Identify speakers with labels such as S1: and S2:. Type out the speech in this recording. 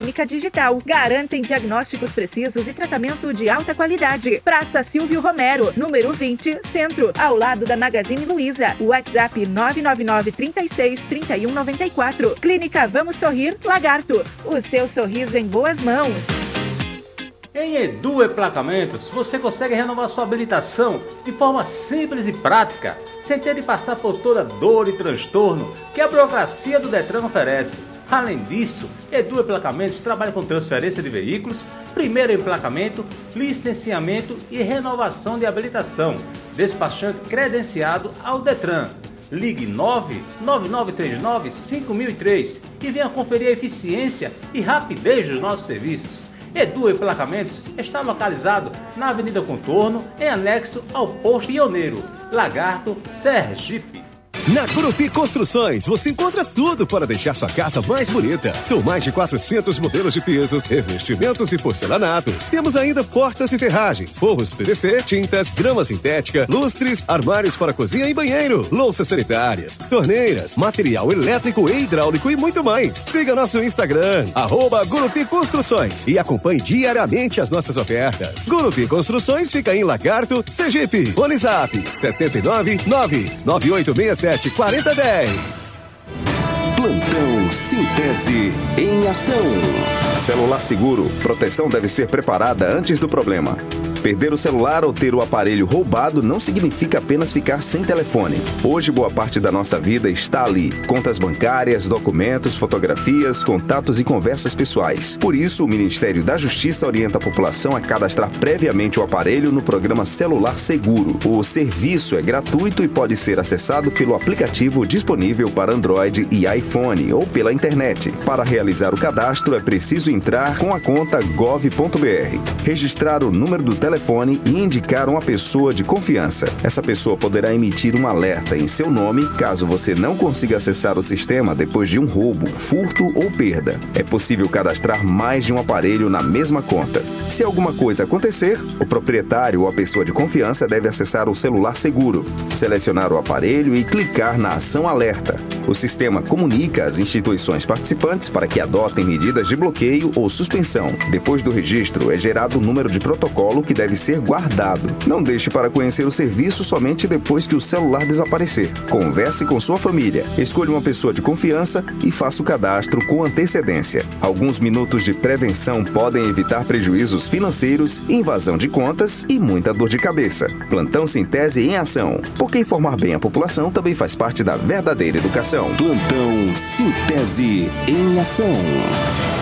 S1: Clínica Digital. Garantem diagnósticos precisos e tratamento de alta qualidade. Praça Silvio Romero, número 20, Centro, ao lado da Magazine Luiza. WhatsApp 999 36 31 94. Clínica Vamos Sorrir, Lagarto. O seu sorriso em boas mãos.
S2: Em Edu Emplacamentos, você consegue renovar sua habilitação de forma simples e prática, sem ter de passar por toda dor e transtorno que a burocracia do Detran oferece. Além disso, Edu Emplacamentos trabalha com transferência de veículos, primeiro emplacamento, licenciamento e renovação de habilitação. Despachante credenciado ao Detran. Ligue 99939-5003 e venha conferir a eficiência e rapidez dos nossos serviços. Edu Emplacamentos está localizado na Avenida Contorno, em anexo ao Posto Pioneiro, Lagarto, Sergipe.
S3: Na Gurupi Construções, você encontra tudo para deixar sua casa mais bonita. São mais de 400 modelos de pisos, revestimentos e porcelanatos. Temos ainda portas e ferragens, forros PVC, tintas, grama sintética, lustres, armários para cozinha e banheiro, louças sanitárias, torneiras, material elétrico e hidráulico e muito mais. Siga nosso Instagram, @Gurupi Construções, e acompanhe diariamente as nossas ofertas. Gurupi Construções fica em Lagarto, Sergipe. WhatsApp 799-9867-4010.
S4: Plantão Sintese em ação. Celular seguro. Proteção deve ser preparada antes do problema. Perder o celular ou ter o aparelho roubado não significa apenas ficar sem telefone. Hoje, boa parte da nossa vida está ali. Contas bancárias, documentos, fotografias, contatos e conversas pessoais. Por isso, o Ministério da Justiça orienta a população a cadastrar previamente o aparelho no programa Celular Seguro. O serviço é gratuito e pode ser acessado pelo aplicativo disponível para Android e iPhone ou pela internet. Para realizar o cadastro, é preciso entrar com a conta gov.br, registrar o número do telefone e indicar uma pessoa de confiança. Essa pessoa poderá emitir um alerta em seu nome caso você não consiga acessar o sistema depois de um roubo, furto ou perda. É possível cadastrar mais de um aparelho na mesma conta. Se alguma coisa acontecer, o proprietário ou a pessoa de confiança deve acessar o celular seguro, selecionar o aparelho e clicar na ação alerta. O sistema comunica às instituições participantes para que adotem medidas de bloqueio ou suspensão. Depois do registro, é gerado o número de protocolo que deve ser guardado. Não deixe para conhecer o serviço somente depois que o celular desaparecer. Converse com sua família, escolha uma pessoa de confiança e faça o cadastro com antecedência. Alguns minutos de prevenção podem evitar prejuízos financeiros, invasão de contas e muita dor de cabeça. Plantão Sintese em ação, porque informar bem a população também faz parte da verdadeira educação.
S5: Plantão Sintese em ação.